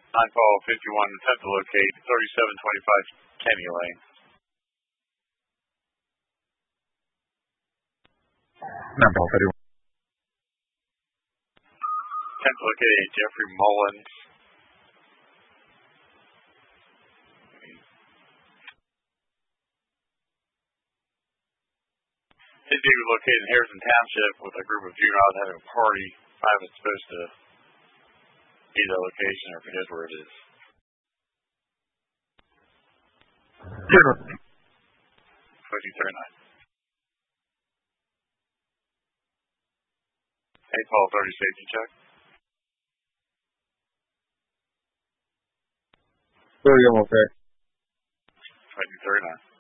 9 call 51, attempt to locate 3725 Kenny Lane. Call 51. Attempt to locate Jeffrey Mullins. His dude was located in Harrison Township with a group of juveniles having a party. I was supposed to be the location or forget where it is. 2239. 8 call 30 safety check. I'm okay. 2239.